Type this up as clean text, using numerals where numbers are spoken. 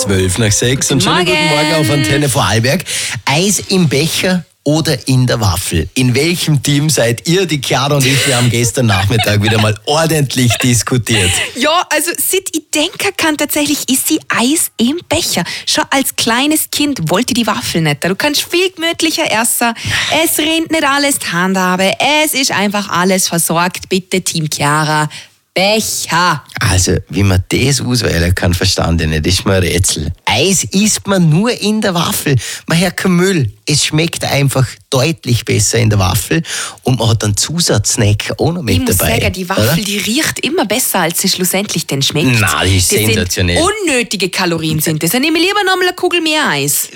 6:12 und schönen guten Morgen auf Antenne Vorarlberg. Eis im Becher oder in der Waffel? In welchem Team seid ihr? Die Chiara und ich, wir haben gestern Nachmittag wieder mal ordentlich diskutiert. Ja, also seit ich denken kann, tatsächlich ist die Eis im Becher. Schon als kleines Kind wollte die Waffel nicht. Du kannst viel gemütlicher essen. Es rennt nicht alles die Handhabe. Es ist einfach alles versorgt. Bitte, Team Chiara. Becher. Also, wie man das auswählen kann, verstand ich nicht. Das ist mir ein Rätsel. Eis isst man nur in der Waffel. Man hört keinen Müll. Es schmeckt einfach deutlich besser in der Waffel und man hat einen Zusatzsnack auch noch mit Ich muss dabei. sagen, die Waffel, oder? die riecht immer besser, als sie schlussendlich denn schmeckt. Na, die ist sensationell. Unnötige Kalorien sind das. Dann nehme ich lieber noch mal eine Kugel mehr Eis.